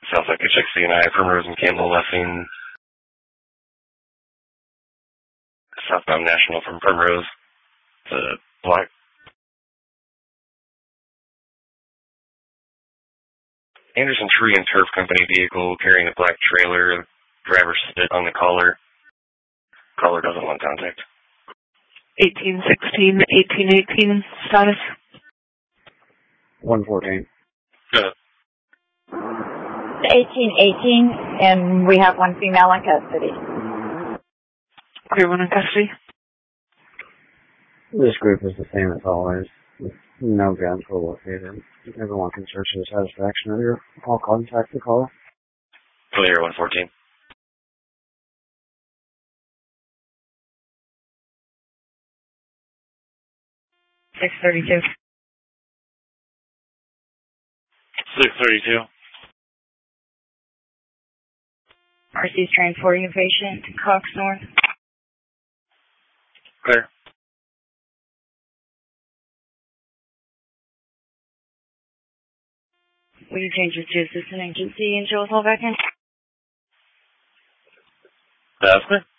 Sounds like a chick CNI Primrose and Campbell Lessing. Southbound National from Primrose. The black. Anderson Tree and Turf Company vehicle carrying a black trailer. Driver spit on the collar. Caller doesn't want contact. 1816, 1818 status. 114. 1818, and we have one female in custody. Everyone in custody? This group is the same as always. No guns were located. Everyone can search to the satisfaction of your all contact the caller. Clear 114. $632. 632. RC's transporting a patient to Cox North. Clear. Will you change it to assistant agency and show us all back in? That's clear.